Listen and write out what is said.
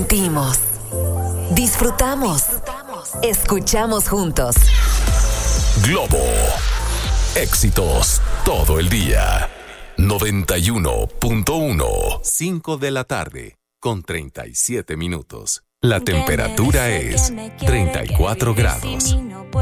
Sentimos, disfrutamos, escuchamos juntos. Globo. Éxitos todo el día. 91.1. 5 de la tarde con 37 minutos. La temperatura es 34 grados.